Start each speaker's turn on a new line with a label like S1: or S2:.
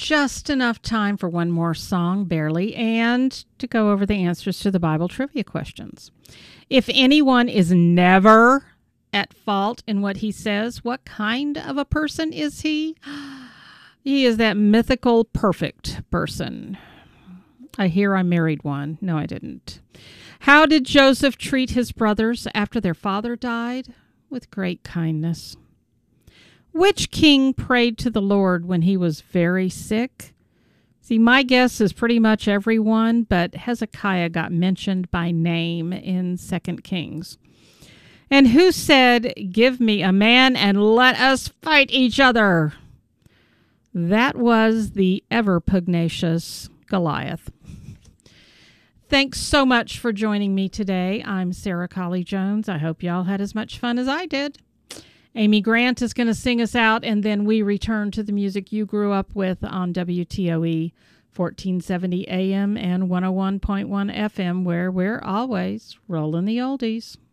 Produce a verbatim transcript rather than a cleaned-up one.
S1: just enough time for one more song, barely, and to go over the answers to the Bible trivia questions. If anyone is never at fault in what he says, what kind of a person is he? He is that mythical perfect person. I hear I married one. No, I didn't. How did Joseph treat his brothers after their father died? With great kindness. Which king prayed to the Lord when he was very sick? See, my guess is pretty much everyone, but Hezekiah got mentioned by name in Second Kings. And who said, "Give me a man and let us fight each other"? That was the ever-pugnacious Goliath. Thanks so much for joining me today. I'm Sarah Colley-Jones. I hope y'all had as much fun as I did. Amy Grant is going to sing us out, and then we return to the music you grew up with on W T O E fourteen seventy A M and one oh one point one F M, where we're always rolling the oldies.